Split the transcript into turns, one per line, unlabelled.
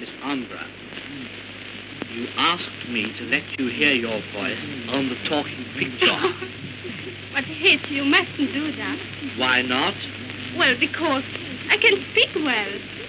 Miss Andra, you asked me to let you hear your voice on the talking picture.
But Hitch, you mustn't do that.
Why not?
Well, because I can speak well.